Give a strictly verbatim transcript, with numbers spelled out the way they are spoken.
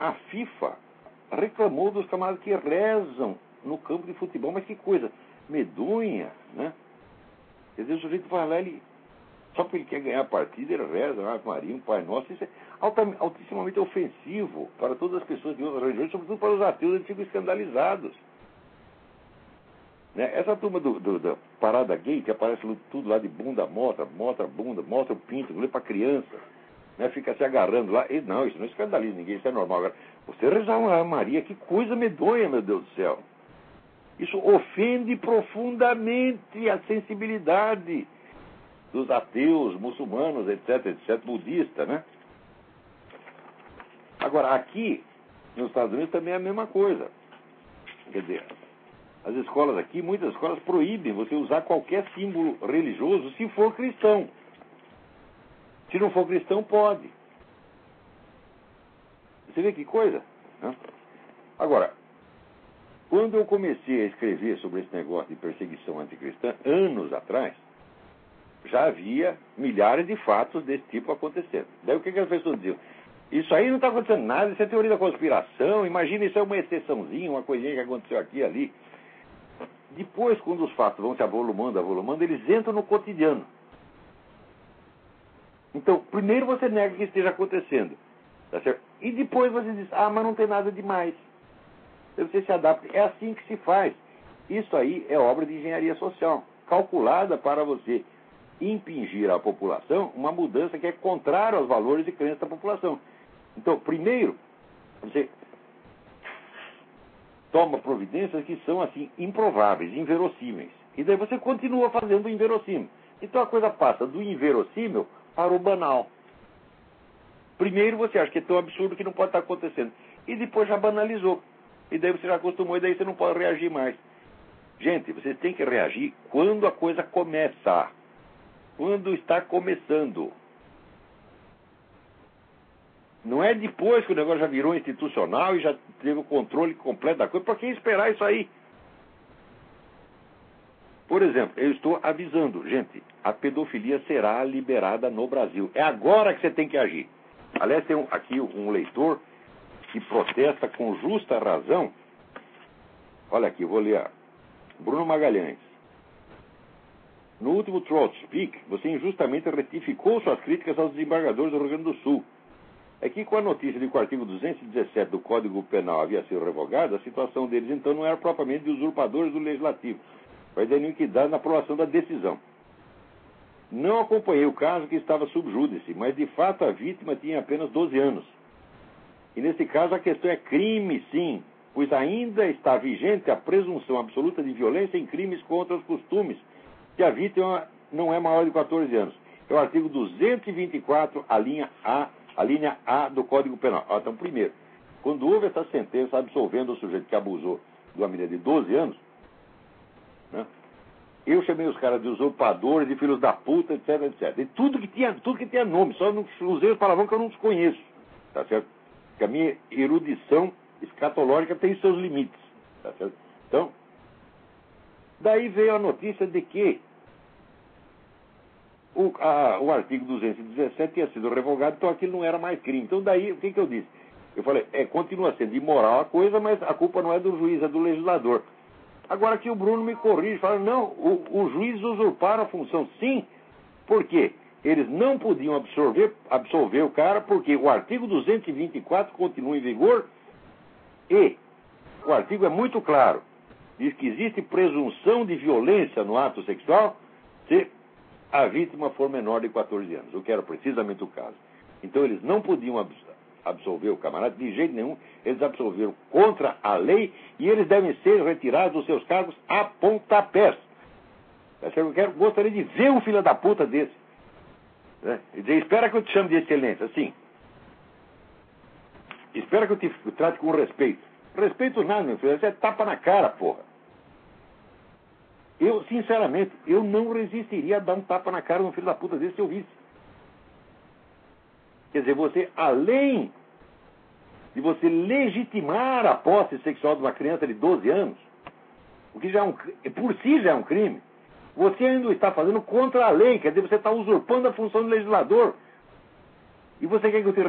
a FIFA reclamou dos camaradas que rezam no campo de futebol, mas que coisa medonha, né? Quer dizer, o sujeito vai lá, ele, só porque ele quer ganhar a partida, ele reza, Ave Maria, um Pai Nosso. Isso é altam, altissimamente ofensivo para todas as pessoas de outras religiões, sobretudo para os ateus, eles ficam escandalizados. Né? Essa turma do, do, da parada gay, que aparece tudo lá de bunda, mostra, mostra bunda, mostra o pinto, lê para criança, né? Fica se agarrando lá. E, não, isso não escandaliza ninguém, isso é normal. Agora, você rezar uma Ave Maria, que coisa medonha, meu Deus do céu. Isso ofende profundamente a sensibilidade dos ateus, muçulmanos, etc, etc, budista, né? Agora, aqui, nos Estados Unidos, também é a mesma coisa. Quer dizer, as escolas aqui, muitas escolas proíbem você usar qualquer símbolo religioso se for cristão. Se não for cristão, pode. Você vê que coisa? Né? Agora, quando eu comecei a escrever sobre esse negócio de perseguição anticristã, anos atrás, já havia milhares de fatos desse tipo acontecendo. Daí o que, que as pessoas diziam? Isso aí não está acontecendo nada, isso é teoria da conspiração, imagina, isso é uma exceçãozinha, uma coisinha que aconteceu aqui e ali. Depois, quando os fatos vão se avolumando, avolumando, eles entram no cotidiano. Então, primeiro você nega que esteja acontecendo, tá certo? E depois você diz, ah, mas não tem nada demais. Então você se adapta. É assim que se faz. Isso aí é obra de engenharia social, calculada para você impingir à população uma mudança que é contrária aos valores e crenças da população. Então, primeiro, você toma providências que são, assim, improváveis, inverossímeis. E daí você continua fazendo o inverossímil. Então a coisa passa do inverossímil para o banal. Primeiro você acha que é tão absurdo que não pode estar acontecendo. E depois já banalizou. E daí você já acostumou e daí você não pode reagir mais. Gente, você tem que reagir quando a coisa começa. Quando está começando. Não é depois que o negócio já virou institucional e já teve o controle completo da coisa. Por que esperar isso aí? Por exemplo, eu estou avisando, gente, a pedofilia será liberada no Brasil. É agora que você tem que agir. Aliás, tem um, aqui um leitor que protesta com justa razão. Olha aqui, vou ler. Bruno Magalhães. No último Trout Speak, você injustamente retificou suas críticas aos desembargadores do Rio Grande do Sul. É que com a notícia de que o artigo duzentos e dezessete do Código Penal havia sido revogado, a situação deles então não era propriamente de usurpadores do Legislativo, mas de iniquidade na aprovação da decisão. Não acompanhei o caso que estava sub júdice, mas de fato a vítima tinha apenas doze anos. E nesse caso a questão é crime, sim, pois ainda está vigente a presunção absoluta de violência em crimes contra os costumes, que a vítima não é maior de quatorze anos. É o artigo duzentos e vinte e quatro, a linha A, a linha A do Código Penal. Ah, então, primeiro, quando houve essa sentença absolvendo o sujeito que abusou de uma menina de doze anos, né, eu chamei os caras de usurpadores, de filhos da puta, etc, etcétera. E tudo que tinha, tudo que tinha nome, só não usei os palavrões que eu não os conheço, tá certo? Porque a minha erudição escatológica tem seus limites, tá certo? Então, daí veio a notícia de que o, a, o artigo duzentos e dezessete tinha sido revogado, então aquilo não era mais crime. Então daí, o que, que eu disse? Eu falei, é, continua sendo imoral a coisa, mas a culpa não é do juiz, é do legislador. Agora que o Bruno me corrige, fala, não, o, o juiz usurparam a função. Sim, por quê? Eles não podiam absorver, absolver o cara, porque o artigo duzentos e vinte e quatro continua em vigor e o artigo é muito claro. Diz que existe presunção de violência no ato sexual se a vítima for menor de quatorze anos, o que era precisamente o caso. Então eles não podiam absolver o camarada de jeito nenhum, eles absolveram contra a lei e eles devem ser retirados dos seus cargos a pontapés. Eu quero, gostaria de ver um filho da puta desse. Né? E dizer, espera que eu te chame de excelência, assim. Espera que eu te trate com respeito. Respeito nada, meu filho, você é tapa na cara, porra. Eu, sinceramente, eu não resistiria a dar um tapa na cara de um filho da puta desse se eu visse. Quer dizer, você, além de você legitimar a posse sexual de uma criança de doze anos, o que já é um, por si já é um crime, você ainda está fazendo contra a lei, quer dizer, você está usurpando a função do legislador. E você quer que eu te